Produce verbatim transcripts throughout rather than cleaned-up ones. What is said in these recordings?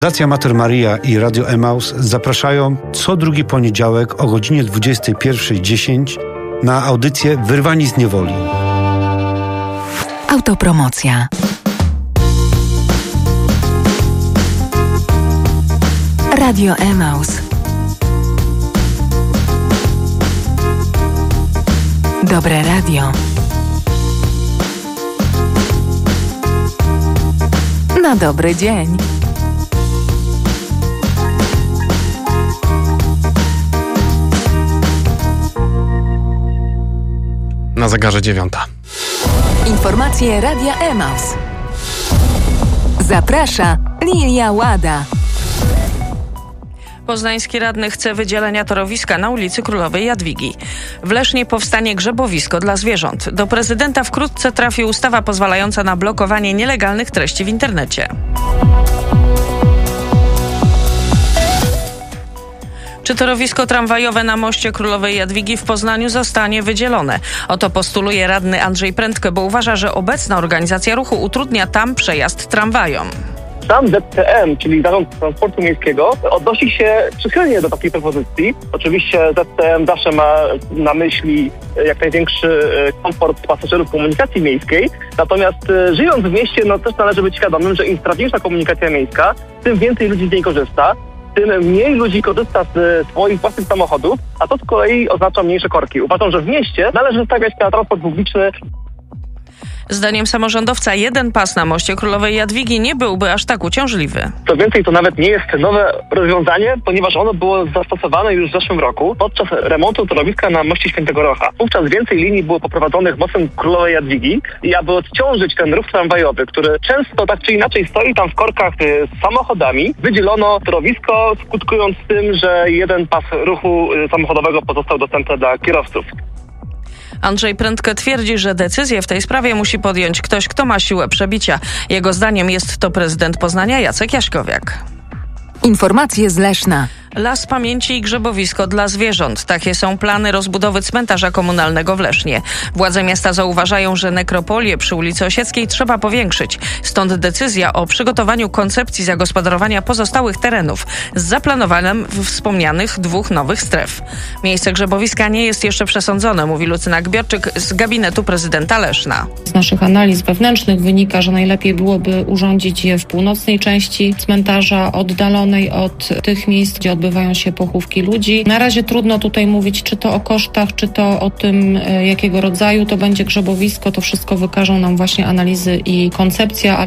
Fundacja Mater Maria i Radio Emaus zapraszają co drugi poniedziałek o godzinie dwudziestej pierwszej dziesięć na audycję Wyrwani z niewoli. Autopromocja. Radio Emaus. Dobre radio. Na dobry dzień. Na zegarze dziewiąta. Informacje Radia Emaus. Zaprasza Lilia Łada. Poznański radny chce wydzielenia torowiska na ulicy Królowej Jadwigi. W Lesznie powstanie grzebowisko dla zwierząt. Do prezydenta wkrótce trafi ustawa pozwalająca na blokowanie nielegalnych treści w internecie. Czy torowisko tramwajowe na moście Królowej Jadwigi w Poznaniu zostanie wydzielone? O to postuluje radny Andrzej Prędkę, bo uważa, że obecna organizacja ruchu utrudnia tam przejazd tramwajom. Sam Z T M, czyli Zarząd Transportu Miejskiego, odnosi się przychylnie do takiej propozycji. Oczywiście Z T M zawsze ma na myśli jak największy komfort pasażerów komunikacji miejskiej, natomiast żyjąc w mieście, no też należy być świadomym, że im sprawniejsza komunikacja miejska, tym więcej ludzi z niej korzysta, tym mniej ludzi korzysta z swoich własnych samochodów, a to z kolei oznacza mniejsze korki. Uważam, że w mieście należy stawiać na transport publiczny. Zdaniem samorządowca jeden pas na moście Królowej Jadwigi nie byłby aż tak uciążliwy. Co więcej, to nawet nie jest nowe rozwiązanie, ponieważ ono było zastosowane już w zeszłym roku podczas remontu torowiska na moście Świętego Rocha. Wówczas więcej linii było poprowadzonych mostem Królowej Jadwigi i aby odciążyć ten ruch tramwajowy, który często tak czy inaczej stoi tam w korkach z samochodami, wydzielono torowisko, skutkując tym, że jeden pas ruchu samochodowego pozostał dostępny dla kierowców. Andrzej Prędkę twierdzi, że decyzję w tej sprawie musi podjąć ktoś, kto ma siłę przebicia. Jego zdaniem jest to prezydent Poznania Jacek Jaśkowiak. Informacje z Leszna. Las pamięci i grzebowisko dla zwierząt. Takie są plany rozbudowy cmentarza komunalnego w Lesznie. Władze miasta zauważają, że nekropolię przy ulicy Osieckiej trzeba powiększyć. Stąd decyzja o przygotowaniu koncepcji zagospodarowania pozostałych terenów z zaplanowaniem wspomnianych dwóch nowych stref. Miejsce grzebowiska nie jest jeszcze przesądzone, mówi Lucyna Gbiorczyk z gabinetu prezydenta Leszna. Z naszych analiz wewnętrznych wynika, że najlepiej byłoby urządzić je w północnej części cmentarza, oddalonej od tych miejsc, gdzie odbywają się pochówki ludzi. Na razie trudno tutaj mówić, czy to o kosztach, czy to o tym, jakiego rodzaju to będzie grzebowisko. To wszystko wykażą nam właśnie analizy i koncepcja.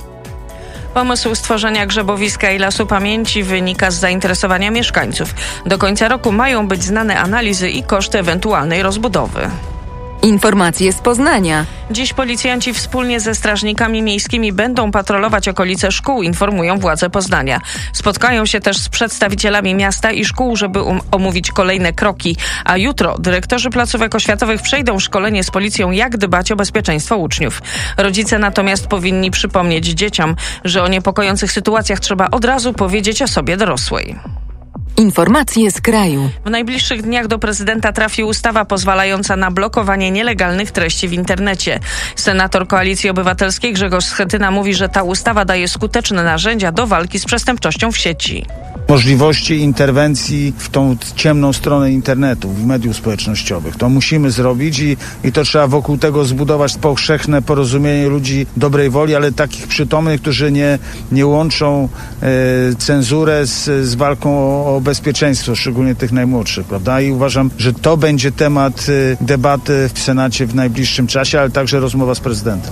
Pomysł stworzenia grzebowiska i lasu pamięci wynika z zainteresowania mieszkańców. Do końca roku mają być znane analizy i koszty ewentualnej rozbudowy. Informacje z Poznania. Dziś policjanci wspólnie ze strażnikami miejskimi będą patrolować okolice szkół, informują władze Poznania. Spotkają się też z przedstawicielami miasta i szkół, żeby um- omówić kolejne kroki. A jutro dyrektorzy placówek oświatowych przejdą szkolenie z policją, jak dbać o bezpieczeństwo uczniów. Rodzice natomiast powinni przypomnieć dzieciom, że o niepokojących sytuacjach trzeba od razu powiedzieć osobie dorosłej. Informacje z kraju. W najbliższych dniach do prezydenta trafi ustawa pozwalająca na blokowanie nielegalnych treści w internecie. Senator Koalicji Obywatelskiej Grzegorz Schetyna mówi, że ta ustawa daje skuteczne narzędzia do walki z przestępczością w sieci. Możliwości interwencji w tą ciemną stronę internetu, w mediów społecznościowych. To musimy zrobić i, i to trzeba wokół tego zbudować powszechne porozumienie ludzi dobrej woli, ale takich przytomnych, którzy nie, nie łączą e, cenzurę z, z walką o, o bezpieczeństwo, szczególnie tych najmłodszych, prawda? I uważam, że to będzie temat e, debaty w Senacie w najbliższym czasie, ale także rozmowa z prezydentem.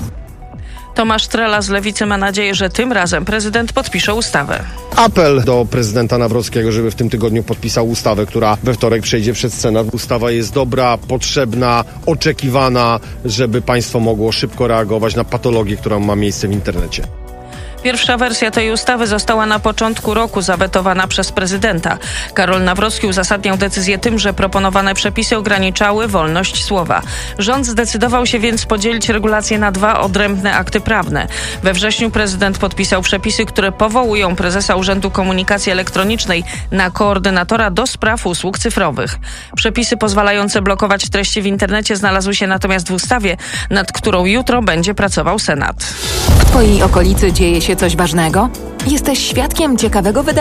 Tomasz Trela z Lewicy ma nadzieję, że tym razem prezydent podpisze ustawę. Apel do prezydenta Nawrockiego, żeby w tym tygodniu podpisał ustawę, która we wtorek przejdzie przez Senat. Ustawa jest dobra, potrzebna, oczekiwana, żeby państwo mogło szybko reagować na patologię, która ma miejsce w internecie. Pierwsza wersja tej ustawy została na początku roku zawetowana przez prezydenta. Karol Nawrocki uzasadniał decyzję tym, że proponowane przepisy ograniczały wolność słowa. Rząd zdecydował się więc podzielić regulacje na dwa odrębne akty prawne. We wrześniu prezydent podpisał przepisy, które powołują prezesa Urzędu Komunikacji Elektronicznej na koordynatora do spraw usług cyfrowych. Przepisy pozwalające blokować treści w internecie znalazły się natomiast w ustawie, nad którą jutro będzie pracował Senat. W twojej okolicy dzieje się się coś ważnego? Jesteś świadkiem ciekawego wydarzenia?